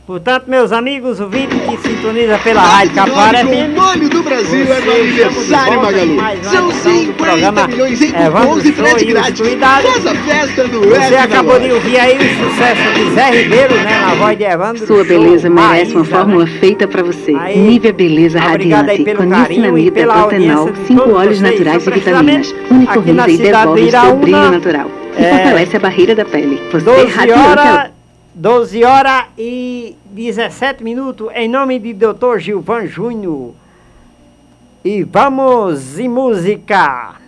Portanto, meus amigos ouvintes que sintonizam pela Rádio Capara FM, o molho do Brasil é no aniversário, Magalu. São 50 milhões em cupons e frete grátis. Faz a festa do Você acabou de ouvir aí o sucesso de Zé Ribeiro, né, na voz de Evandro. Sua beleza Show, merece uma Maísa, fórmula né? feita pra você. Aí, Nivea Beleza obrigado aí Radiante, pelo com carinho e niacinamida, pela pantenol, audiência de 5 todos óleos vocês. naturais e Então, vitaminas. precisamente, Unicorrida aqui e na cidade devolve de o seu Iraúna, brilho natural. E fortalece a barreira da pele. Você 12 horas e 17 minutos, em nome de Dr. Gilvan Júnior. E vamos em música.